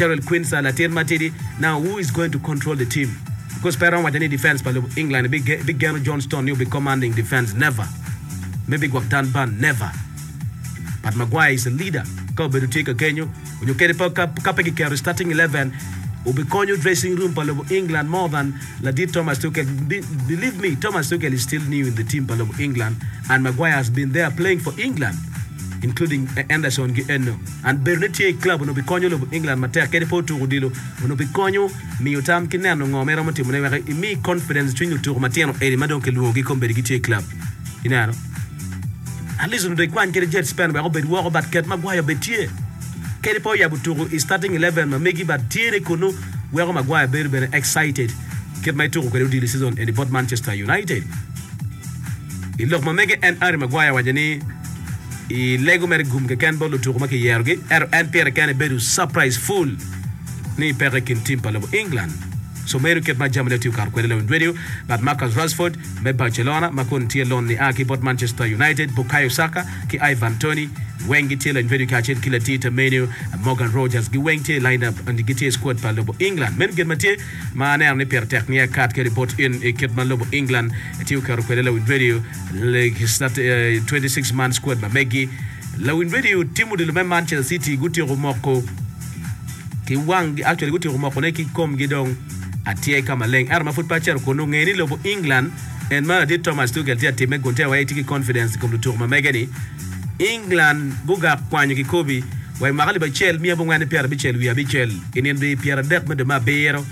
Gerald Quincy, Latir Matidi. Now, who is going to control the team? Because Perron was any defense by England, big Gary Johnston, you'll be commanding defense, never. Maybe Guaktan Ban, never. But Maguire is a leader. Go to take a Kenyo. When you carry Kapeki carry starting 11, will be Konyo dressing room Palo England more than Ladit Thomas Tuchel. Believe me, Thomas Tuchel is still new in the team Palo England, and Maguire has been there playing for England, including Anderson Gieno. And Bernetti club will be Konyo of England, Matea Kedipo to Udilo, will be Konyo, Miotam Kinano, Mera Motim, me confidence between you to Matiano, Edimadon Kelugi, Combergiti club. You know. At least when they can't get a jet span, we're about war about Ket Maguire Betier. Kedipo Yabuturu is starting 11, Mamegi, but Tiere Kunu, where Maguire very excited. Get my tour this season and bought Manchester United. Il lok Mamegi and Harry Maguire Wajani. I Lego Mergum Campbell to Maki Yergi, and Pierre Canberra surprise full. Ni Perekin team Palo England. So may get my Germany to Carquello in radio, but Marcus Rashford, me Barcelona, Macon Tielon, the Aki, but Manchester United, Bukayo Saka, Ki Ivan Tony, Wengi Taylor and very catching Killer Tita Menu, and Morgan Rogers, Giwengte lined up on the Gita squad Palo England. Men get Mate, Mana Nipper Technia, Cat report in a Kitman Lobo England, a Tio Carquello in radio, like his 26-man squad by Meggie. Low in radio, Timo de Lumen Manchester City, Guti Romoko, Ki Wang, actually Guti Romoko, Neki Kom Gidong. Atie kama leng arma foot patcher kono ngeni lobo England and ma di Thomas Tuchel tia time gonte wa itiki confidence kom tour ma megani England buga kwanyo ki kobi wa magali ba chel mi abo ngani pierre bichel wi abichel inen be pierre dek me de ma bero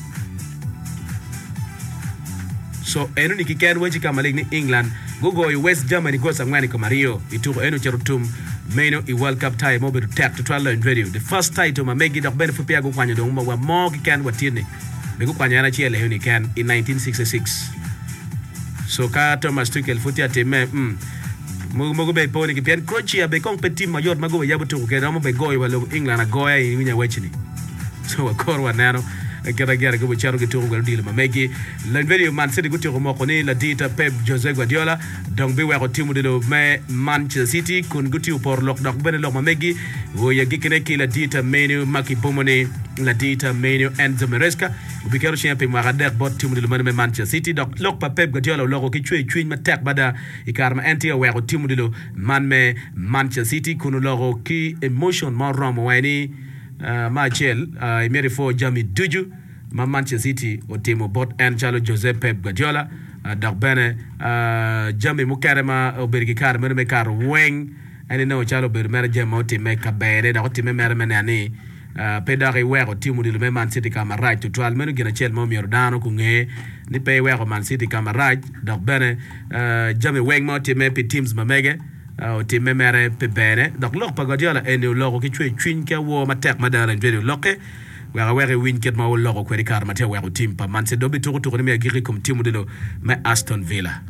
so enu ni kiken wechi kama leng ni England go West Germany go sangwani ko Mario ituro enu cherutum Meno I World Cup tie mo be tap to 12 in radio the first title ma megi dok ben fu pia go kwanyo dong ma wa mo kiken watini Bego Panyana Chiel Hunican in 1966. So ka Thomas Tuchel futi ateme Mogo be poni ki pian Croatia be competi mayor mago yabu to ke ramo be goy walo England agoya inya wechini. So a korwa nano kera go charo ke to go deal ma megi la video Man City guti ko moko ni la dita Pep Jose Guardiola donc be wa timu de lo Manchester City kun guti por lok dok ben lok ma megi wo ya gikene ki la dita Menu Maki Pomone la dita Menu Enzo Maresca ubikero champion ma dek bot timu de lo Manchester City donc lok pa Pep Guardiola lok ki chwe ma tek bada ikarma enti wa ko timu de lo Manchester City kun lok ki emotion ma romo wani Machel imeri for Jami Duju ma Manchester City o timo bot en chalo Jose Pep Guardiola dagbene Jami mukarema o bergi kar me kar weng ani no chalo ber mer jama o time ka bere da o time mer menani pedari wero timu di Man City kama right to 12 menu gina chel mo miordano kunge ni pe wero Man City kama right dagbene Jami weng mo time pe teams ma mege o time mere pe bene donc lok pa Guardiola ene loko ki chwe chin ke wo ma tek madara ngedo loke were win ket ma wo loko kweri kar ma te wero team pa Man City dobi to ni me giri kom timu de lo me Aston Villa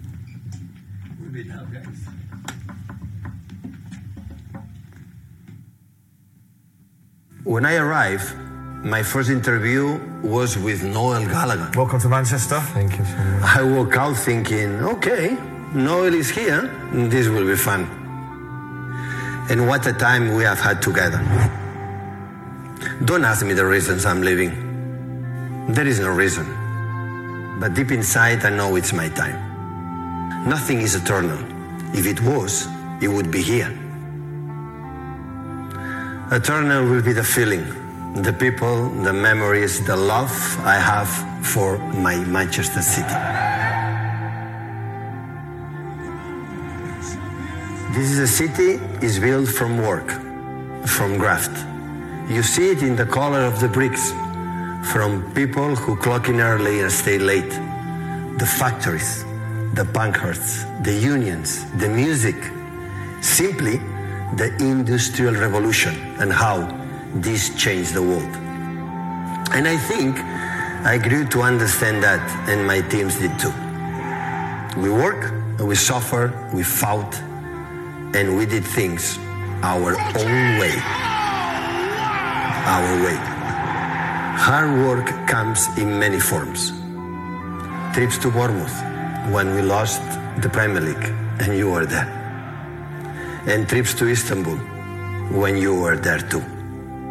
When I arrived, my first interview was with Noel Gallagher. Welcome to Manchester. Thank you so much. I woke out thinking, okay, Noel is here, this will be fun. And what a time we have had together. Don't ask me the reasons I'm leaving. There is no reason. But deep inside, I know it's my time. Nothing is eternal. If it was, it would be here. Eternal will be the feeling, the people, the memories, the love I have for my Manchester City. This is a city is built from work, from graft. You see it in the color of the bricks, from people who clock in early and stay late. The factories, the pancards, the unions, the music, simply the Industrial Revolution and how this changed the world. And I think I grew to understand that, and my teams did too. We work, we suffer, we fought, and we did things our own way. Our way. Hard work comes in many forms. Trips to Bournemouth when we lost the Premier League and you were there. And trips to Istanbul when you were there too.